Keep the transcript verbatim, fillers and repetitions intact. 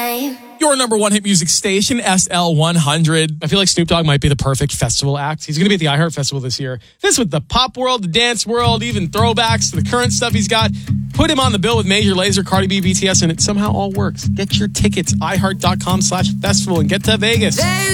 time. Your number one hit music station, S L one hundred. I feel like Snoop Dogg might be the perfect festival act. He's going to be at the iHeart Festival this year. This with the pop world, the dance world, even throwbacks to the current stuff he's got. Put him on the bill with Major Lazer, Cardi B, B T S, and it somehow all works. Get your tickets, iHeart.com slash festival and get to Vegas.